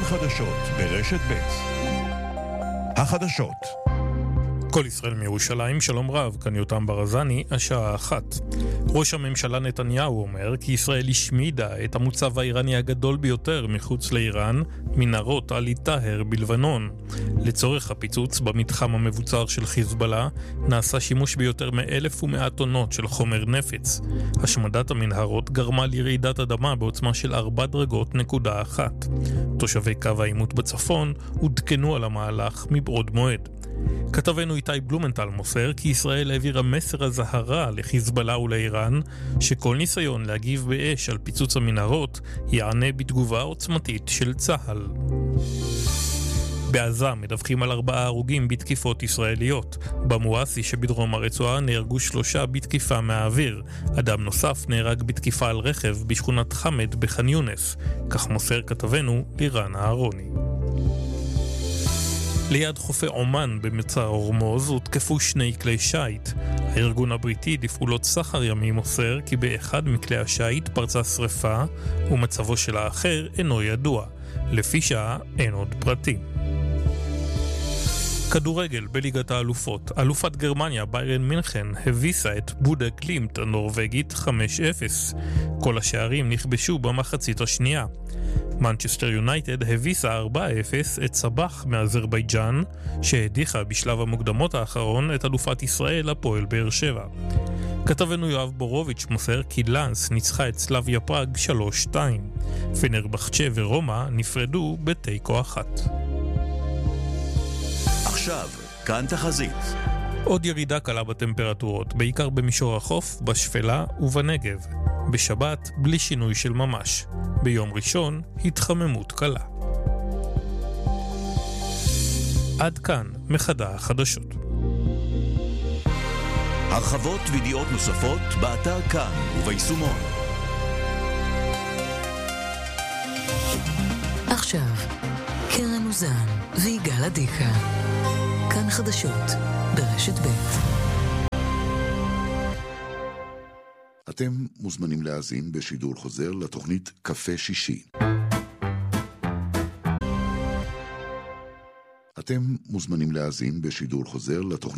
חדשות ברשת ב'. החדשות. כל ישראל מירושלים, שלום רב, כאן יותם ברזני, השעה 1. ראש הממשלה נתניהו אומר כי ישראל השמידה את המוצב האיראני הגדול ביותר מחוץ לאיראן, מנהרות עלי טהר בלבנון. לצורך הפיצוץ במתחם המבוצר של חיזבאללה, נעשה שימוש ביותר מ1,100 טונות של חומר נפץ. השמדת המנהרות גרמה לרעידת אדמה בעוצמה של 4.1. תושבי קו העימות בצפון עודכנו על המהלך מבעוד מועד. כתבנו איתי בלומנטל מוסר כי ישראל העבירה מסר הזהרה לחיזבאללה ולאיראן שכל ניסיון להגיב באש על פיצוץ המנהרות יענה בתגובה עוצמתית של צה"ל. בעזה מדווחים על 4 הרוגים בתקיפות ישראליות. במואסי שבדרום הרצועה נהרגו 3 בתקיפה מהאוויר. אדם נוסף נהרג בתקיפה על רכב בשכונת חמד בח'אן יונס. כך מוסר כתבנו לירן אהרוני. ליד חופי עומן במצר הורמוז הותקפו 2 כלי שייט. הארגון הבריטי לפעולות סחר ימי מוסר כי באחד מכלי השייט פרצה שריפה ומצבו של האחר אינו ידוע. לפי שעה אין עוד פרטים. כדורגל בליגת האלופות. אלופת גרמניה ביירן מינכן הביסה את בודה גלימט הנורווגית 5-0. כל השערים נכבשו במחצית השנייה. מנצ'סטר יונייטד הביסה 4-0 את סבח מאזרבייג'אן, שהדיחה בשלב המוקדמות האחרון את אלופת ישראל הפועל באר שבע. כתבנו יואב בורוביץ' מוסר כי לנס ניצחה את סלאביה פראג 3-2. פנרבחצ'ה ורומא נפרדו בתיקו 1. עכשיו, כאן תחזית. עוד ירידה קלה בטמפרטורות, בעיקר במישור החוף, בשפלה ובנגב. בשבת, בלי שינוי של ממש. ביום ראשון, התחממות קלה. עד כאן, מחדה החדשות. הרחבות וידיעות נוספות, באתר כאן וביישומון. עכשיו, קרן אוזן ויגאל עדיקה. כאן חדשות ברשת ב'. אתם מוזמנים להאזין בשידור חוזר לתוכנית קפה שישי. אתם מוזמנים להאזין בשידור חוזר לתוכנית